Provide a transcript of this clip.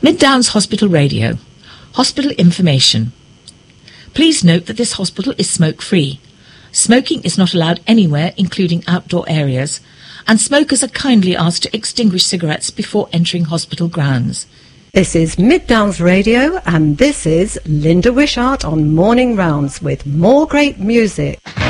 Mid Downs Hospital Radio. Hospital information. Please note that this hospital is smoke-free. Smoking is not allowed anywhere, including outdoor areas, and smokers are kindly asked to extinguish cigarettes before entering hospital grounds. This is Mid Downs Radio, and this is Linda Wishart on Morning Rounds with more great music.